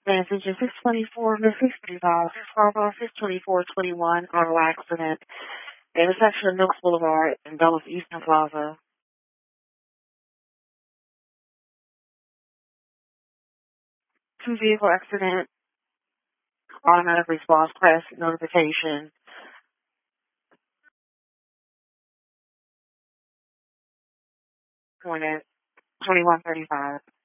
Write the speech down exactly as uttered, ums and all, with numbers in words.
Passenger six twenty-four, Miss six thirty-five, Scarborough six twenty-four twenty-one, auto accident, intersection of Milks Boulevard and Dulles Eastern Plaza. Two vehicle accident, automatic response crash notification. Point at twenty-one thirty-five.